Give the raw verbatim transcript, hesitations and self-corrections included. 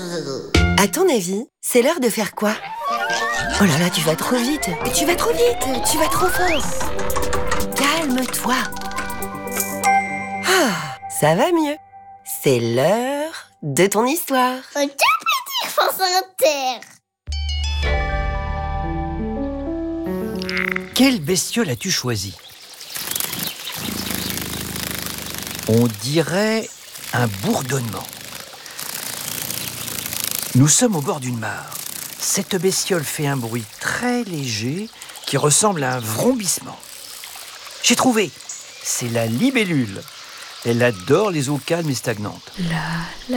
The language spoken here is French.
À ton avis, c'est l'heure de faire quoi? Oh là là, tu vas trop vite. Tu vas trop vite, tu vas trop fort. Calme-toi. Ah, ça va mieux. C'est l'heure de ton histoire. Quel plaisir, France Inter. Quelle bestiole as-tu choisi? On dirait un bourdonnement. Nous sommes au bord d'une mare. Cette bestiole fait un bruit très léger qui ressemble à un vrombissement. J'ai trouvé, c'est la libellule. Elle adore les eaux calmes et stagnantes. La, la,